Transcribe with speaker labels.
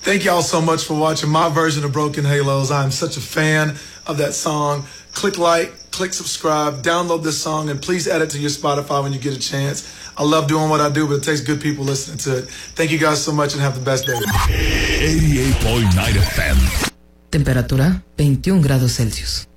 Speaker 1: Thank y'all so much for watching my version of Broken Halos. I'm such a fan of that song. Click like, click subscribe, download this song, and please add it to your Spotify when you get a chance. I love doing what I do, but it takes good people listening to it. Thank you guys so much and have the best day.
Speaker 2: 88.9 FM.
Speaker 3: Temperatura 21 grados Celsius.